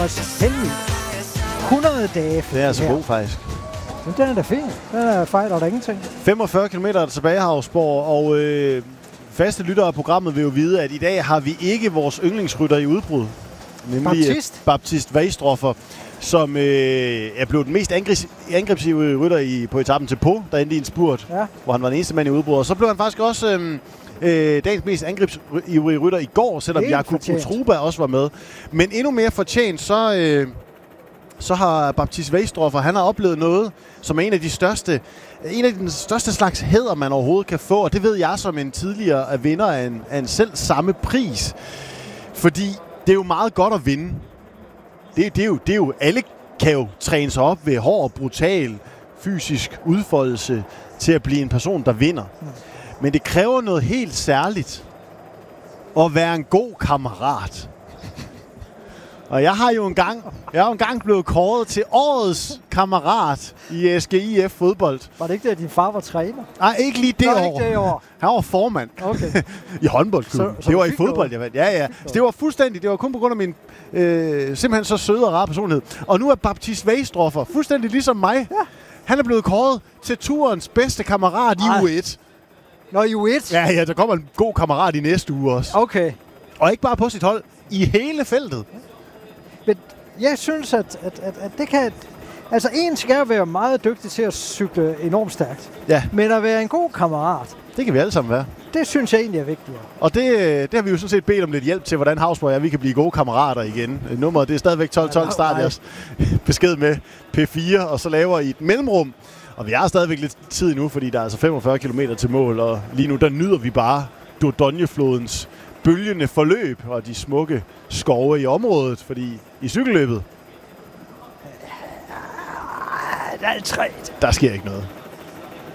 Heldig. 100 dage. Det er altså god, faktisk. Men den er da fin. Den er fejl, og der er ingenting. 45 km tilbage, Havsborg, og faste lyttere af programmet vil jo vide, at i dag har vi ikke vores yndlingsrytter i udbrud. Nemlig Baptiste Weisdorfer, som er blevet den mest angrebsive rytter på etappen til Pau, der endte i en spurt, hvor han var den eneste mand i udbrud. Og så blev han faktisk også dagens mest angrebsive rytter i går, selvom Jakub Utruba også var med. Men endnu mere fortjent, så har Baptiste Weisdorfer, han har oplevet noget, som er en af den største slags hæder, man overhovedet kan få. Og det ved jeg som en tidligere vinder af en selv samme pris. Fordi det er jo meget godt at vinde. Det er jo alle kan jo træne sig op ved hård og brutal fysisk udfoldelse til at blive en person, der vinder. Men det kræver noget helt særligt at være en god kammerat. Og jeg har jo engang blevet kåret til årets kammerat i SGIF fodbold. Var det ikke det, at din far var træner? Nej, ikke lige det år. Han var formand. Okay. I håndboldklubben. Det var i fodbold, jeg vandt. Ja. Så det var fuldstændig. Det var kun på grund af min simpelthen så søde og rare personlighed. Og nu er Baptiste Weisdorfer fuldstændig ligesom mig. Ja. Han er blevet kåret til turens bedste kammerat i U1. Nå, i U1? Ja, der kommer en god kammerat i næste uge også. Okay. Og ikke bare på sit hold, i hele feltet. Men jeg synes, at det kan... Altså, en skal være meget dygtig til at cykle enormt stærkt. Ja. Men at være en god kammerat... Det kan vi alle sammen være. Det synes jeg egentlig er vigtigere. Og det har vi jo sådan set bedt om lidt hjælp til, hvordan Havsborg og vi kan blive gode kammerater igen. Nummeret, det er stadigvæk 1212, start jeres besked med P4, og så laver I et mellemrum. Og vi har stadigvæk lidt tid nu, fordi der er altså 45 km til mål, og lige nu der nyder vi bare Dordogne-flodens bølgende forløb og de smukke skove i området, fordi i cykelløbet, der er træt. Der sker ikke noget.